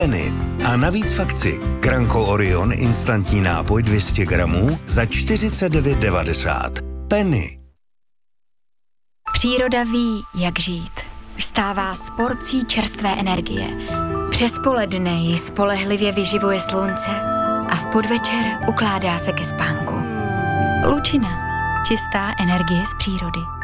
Penny. A navíc v akci Granko Orion instantní nápoj 200 gramů za 49,90. Penny. Příroda ví, jak žít. Vstává s porcí čerstvé energie. Přes poledne ji spolehlivě vyživuje slunce a v podvečer ukládá se ke spánku. Lučina. Čistá energie z přírody.